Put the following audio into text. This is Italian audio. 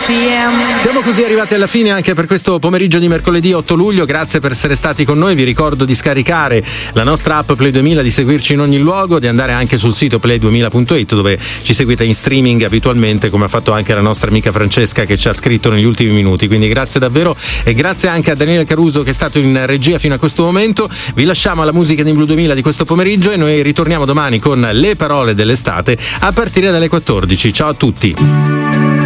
RPM. Siamo così arrivati alla fine anche per questo pomeriggio di mercoledì 8 luglio. Grazie per essere stati con noi. Vi ricordo di scaricare la nostra app Play 2000, di seguirci in ogni luogo, di andare anche sul sito play2000.it dove ci seguite in streaming abitualmente, come ha fatto anche la nostra amica Francesca che ci ha scritto negli ultimi minuti. Quindi grazie davvero, e grazie anche a Daniele Caruso che è stato in regia fino a questo momento. Vi lasciamo alla musica di Blue 2000 di questo pomeriggio e noi ritorniamo domani con le parole dell'estate a partire dalle 14. Ciao a tutti.